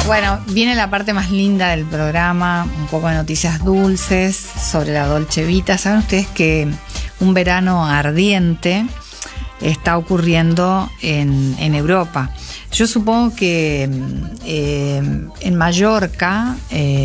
Bueno, viene la parte más linda del programa, un poco de noticias dulces sobre la Dolce Vita. ¿Saben ustedes que un verano ardiente está ocurriendo en Europa? Yo supongo que en Mallorca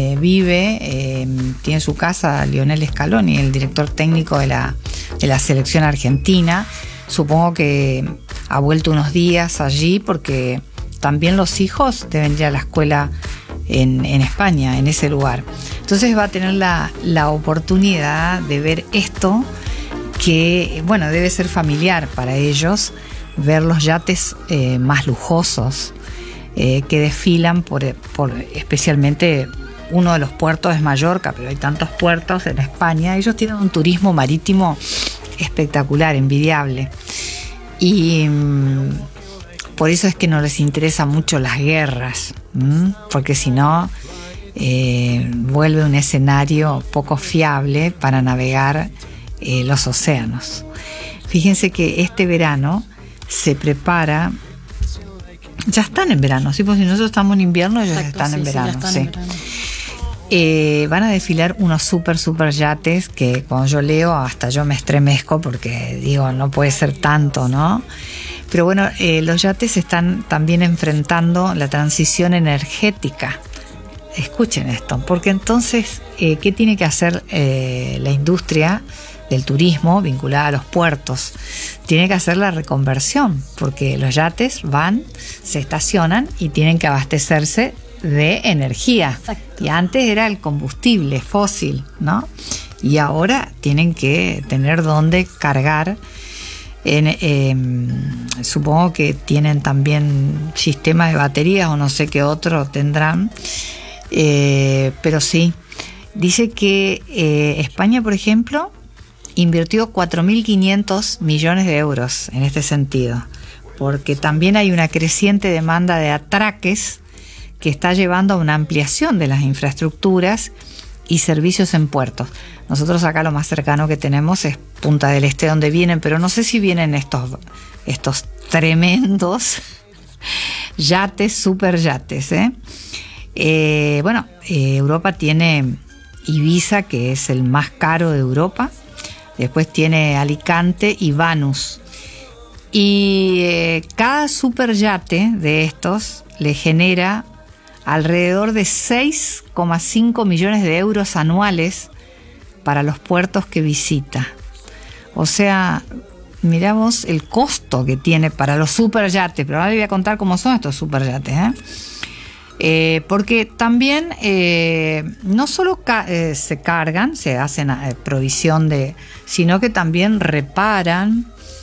tiene su casa Lionel Scaloni, el director técnico de la selección argentina. Supongo que ha vuelto unos días allí porque también los hijos deben ir a la escuela en España, en ese lugar. Entonces va a tener la oportunidad de ver esto que, bueno, debe ser familiar para ellos, ver los yates más lujosos que desfilan por especialmente uno de los puertos es Mallorca, pero hay tantos puertos en España. Ellos tienen un turismo marítimo espectacular, envidiable. Y por eso es que no les interesa mucho las guerras, porque si no vuelve un escenario poco fiable para navegar los océanos. Fíjense que este verano se prepara, ya están en verano, ¿sí? Pues si nosotros estamos en invierno, ellos están en verano. Sí, ya están en verano. Van a desfilar unos super yates que cuando yo leo hasta yo me estremezco porque digo, no puede ser tanto, ¿no? Pero bueno, los yates están también enfrentando la transición energética. Escuchen esto, porque entonces, ¿qué tiene que hacer la industria del turismo vinculada a los puertos? Tiene que hacer la reconversión, porque los yates se estacionan y tienen que abastecerse de energía. Exacto. Y antes era el combustible fósil, ¿no? Y ahora tienen que tener dónde cargar. Supongo que tienen también sistema de baterías o no sé qué otro tendrán, pero sí, dice que España, por ejemplo, invirtió 4.500 millones de euros en este sentido, porque también hay una creciente demanda de atraques que está llevando a una ampliación de las infraestructuras y servicios en puertos. Nosotros acá lo más cercano que tenemos es Punta del Este, donde vienen, pero no sé si vienen estos tremendos yates, super yates, Europa tiene Ibiza, que es el más caro de Europa. Después tiene Alicante y Vanus. Y cada superyate de estos le genera alrededor de 6,5 millones de euros anuales para los puertos que visita. O sea, miramos el costo que tiene para los superyates, pero ahora les voy a contar cómo son estos superyates, porque también no solo se cargan, se hacen provisión sino que también reparan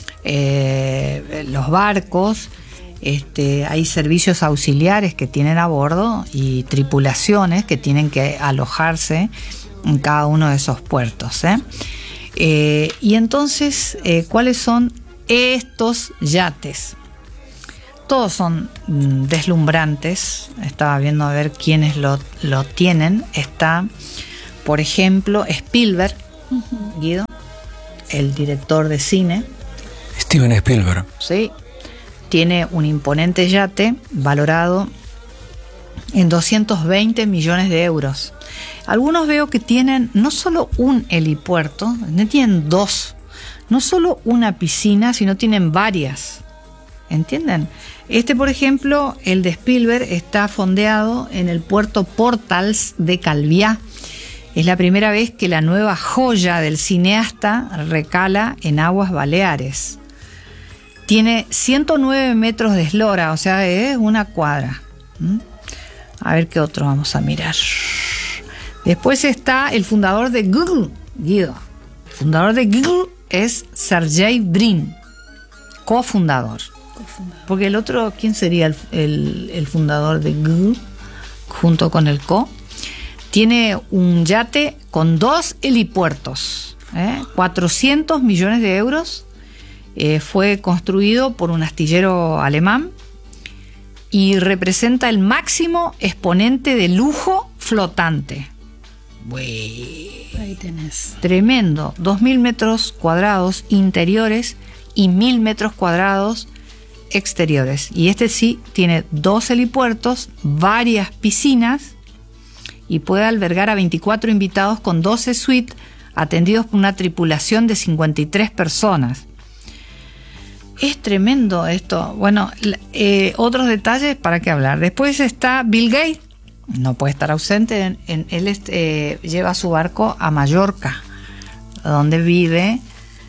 los barcos. Hay servicios auxiliares que tienen a bordo y tripulaciones que tienen que alojarse en cada uno de esos puertos, y entonces, ¿cuáles son estos yates? Todos son deslumbrantes. Estaba viendo a ver quiénes lo tienen. Está, por ejemplo, Spielberg, Guido, el director de cine. Steven Spielberg. Sí. Tiene un imponente yate valorado en 220 millones de euros. Algunos veo que tienen no solo un helipuerto, tienen dos. No solo una piscina, sino tienen varias. ¿Entienden? Por ejemplo, el de Spielberg está fondeado en el puerto Portals de Calviá. Es la primera vez que la nueva joya del cineasta recala en aguas baleares. Tiene 109 metros de eslora, o sea, es una cuadra. A ver qué otro vamos a mirar. Después está el fundador de Google, Guido. El fundador de Google es Sergey Brin, cofundador. Porque el otro, ¿quién sería el fundador de Google? Junto con el tiene un yate con 2 helipuertos, 400 millones de euros. Fue construido por un astillero alemán y representa el máximo exponente de lujo flotante. Ahí tenés. Tremendo. 2.000 metros cuadrados interiores y 1.000 metros cuadrados exteriores. Y este sí tiene 2 helipuertos, varias piscinas y puede albergar a 24 invitados con 12 suites atendidos por una tripulación de 53 personas. Es tremendo esto. Bueno, otros detalles para qué hablar. Después está Bill Gates. No puede estar ausente. Él lleva su barco a Mallorca, donde vive.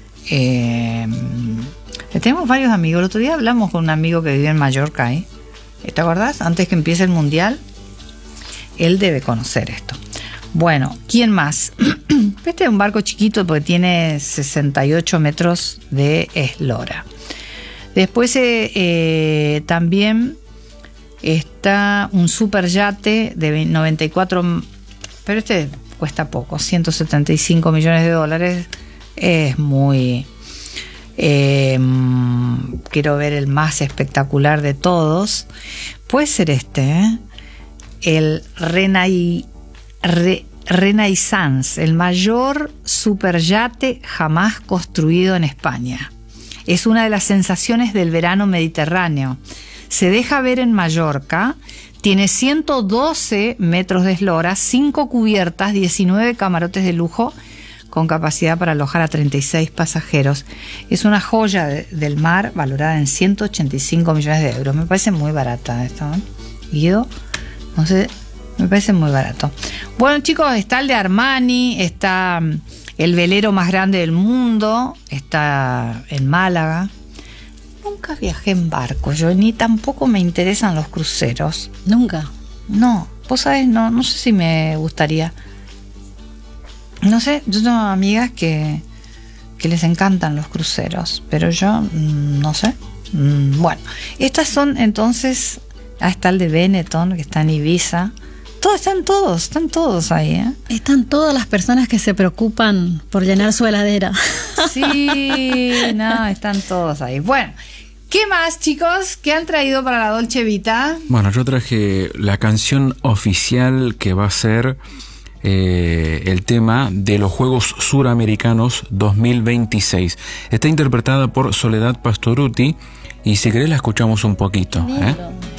Tenemos varios amigos. El otro día hablamos con un amigo que vive en Mallorca. ¿Te acordás? Antes que empiece el mundial. Él debe conocer esto. Bueno, ¿quién más? Este es un barco chiquito porque tiene 68 metros de eslora. Después también está un superyate de 94, pero este cuesta poco, 175 millones de dólares. Es muy... quiero ver el más espectacular de todos. Puede ser el Renaissance, el mayor superyate jamás construido en España. Es una de las sensaciones del verano mediterráneo. Se deja ver en Mallorca, tiene 112 metros de eslora, 5 cubiertas, 19 camarotes de lujo con capacidad para alojar a 36 pasajeros. Es una joya del mar valorada en 185 millones de euros. Me parece muy barata esto, ¿no? Guido, no sé, me parece muy barato. Bueno, chicos, está el de Armani, está el velero más grande del mundo, está en Málaga. Nunca viajé en barco, yo ni tampoco me interesan los cruceros. ¿Nunca? No, vos sabés, no sé si me gustaría. No sé, yo tengo amigas que les encantan los cruceros, pero yo no sé. Bueno, estas son entonces, está el de Benetton, que está en Ibiza. Están todos ahí, Están todas las personas que se preocupan por llenar su heladera. Sí, no, están todos ahí. Bueno, ¿qué más, chicos? ¿Qué han traído para la Dolce Vita? Bueno, yo traje la canción oficial que va a ser el tema de los Juegos Suramericanos 2026. Está interpretada por Soledad Pastorutti y si querés la escuchamos un poquito.